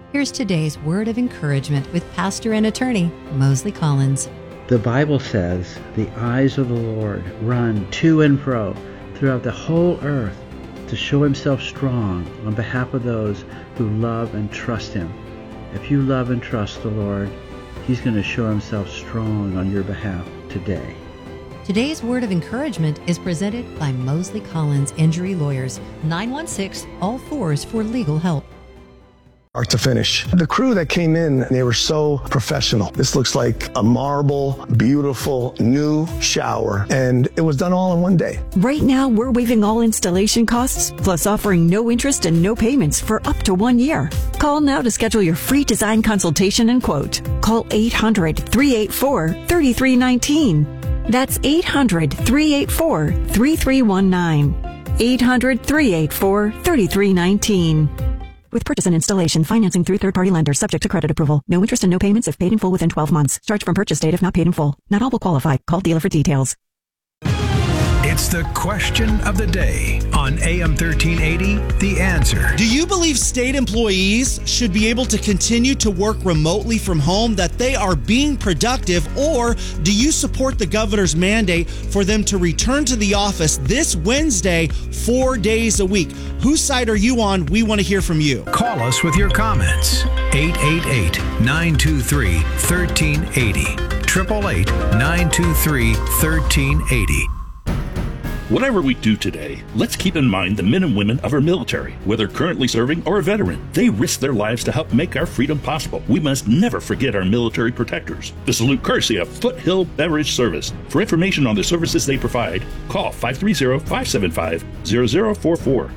Here's today's word of encouragement with pastor and attorney Mosley Collins. The Bible says, "The eyes of the Lord run to and fro throughout the whole earth to show himself strong on behalf of those who love and trust him." If you love and trust the Lord, he's going to show himself strong on your behalf today. Today's word of encouragement is presented by Mosley Collins Injury Lawyers, 916-ALL-4s for legal help. Start to finish. The crew that came in, they were so professional. This looks like a marble, beautiful, new shower, and it was done all in one day. Right now, we're waiving all installation costs, plus offering no interest and no payments for up to 1 year. Call now to schedule your free design consultation and quote. Call 800-384-3319. That's 800-384-3319. 800-384-3319. With purchase and installation, financing through third-party lenders subject to credit approval. No interest and no payments if paid in full within 12 months. Charge from purchase date if not paid in full. Not all will qualify. Call dealer for details. It's the question of the day on AM 1380, The Answer. Do you believe state employees should be able to continue to work remotely from home, that they are being productive, or do you support the governor's mandate for them to return to the office this Wednesday, 4 days a week? Whose side are you on? We want to hear from you. Call us with your comments. 888-923-1380. 888-923-1380. Whatever we do today, let's keep in mind the men and women of our military, whether currently serving or a veteran. They risk their lives to help make our freedom possible. We must never forget our military protectors. The salute courtesy of Foothill Beverage Service. For information on the services they provide, call 530-575-0044,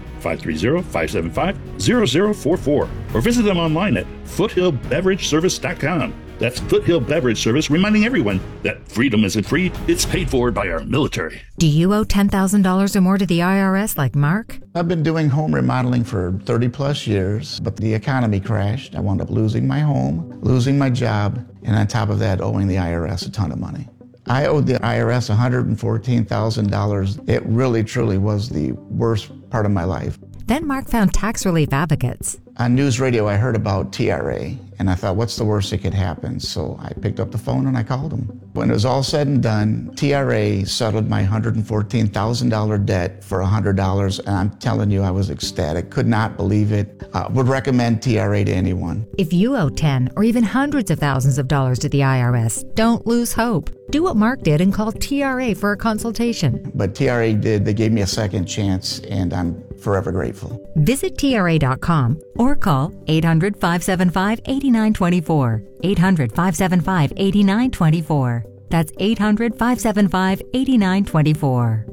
530-575-0044, or visit them online at foothillbeverageservice.com. That's Foothill Beverage Service, reminding everyone that freedom isn't free, it's paid for by our military. Do you owe $10,000 or more to the IRS like Mark? I've been doing home remodeling for 30 plus years, but the economy crashed. I wound up losing my home, losing my job, and on top of that, owing the IRS a ton of money. I owed the IRS $114,000. It really, truly was the worst part of my life. Then Mark found tax relief advocates. On news radio, I heard about TRA, and I thought, what's the worst that could happen? So I picked up the phone and I called them. When it was all said and done, TRA settled my $114,000 debt for $100, and I'm telling you, I was ecstatic. Could not believe it. Would recommend TRA to anyone. If you owe 10 or even hundreds of thousands of dollars to the IRS, don't lose hope. Do what Mark did and call TRA for a consultation. But TRA did. They gave me a second chance, and I'm forever grateful. Visit TRA.com or call 800-575-8924. 800-575-8924. That's 800-575-8924.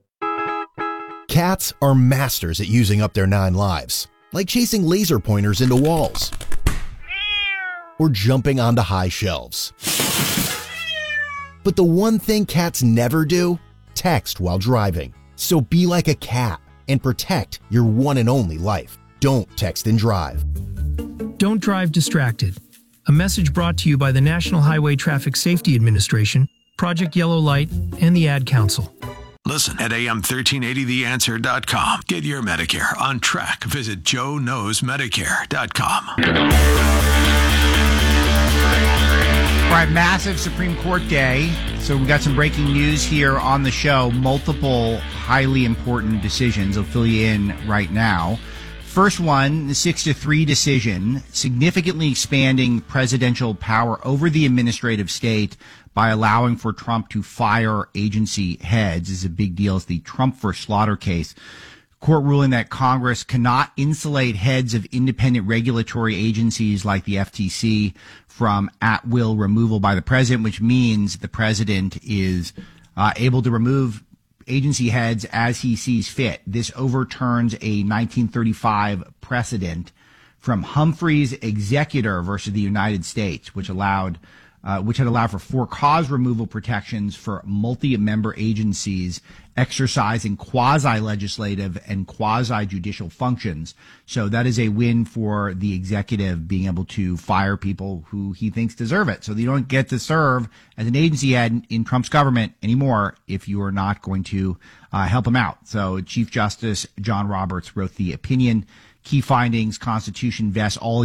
Cats are masters at using up their 9 lives, like chasing laser pointers into walls or jumping onto high shelves. But the one thing cats never do? Text while driving. So be like a cat and protect your one and only life. Don't text and drive. Don't drive distracted. A message brought to you by the National Highway Traffic Safety Administration, Project Yellow Light, and the Ad Council. Listen at am1380theanswer.com. Get your Medicare on track. Visit joeknowsmedicare.com. All right, massive Supreme Court day. So we got some breaking news here on the show. Multiple highly important decisions. I'll fill you in right now. First one, the 6-3 decision, significantly expanding presidential power over the administrative state by allowing for Trump to fire agency heads. This is a big deal. It's the Trump v. Slaughter case. Court ruling that Congress cannot insulate heads of independent regulatory agencies like the FTC from at-will removal by the president, which means the president is able to remove agency heads as he sees fit. This overturns a 1935 precedent from Humphrey's Executor versus the United States, which had allowed for for-cause removal protections for multi-member agencies exercising quasi-legislative and quasi-judicial functions. So that is a win for the executive being able to fire people who he thinks deserve it. So you don't get to serve as an agency head in Trump's government anymore if you are not going to help him out. So Chief Justice John Roberts wrote the opinion. Key findings: Constitution vests all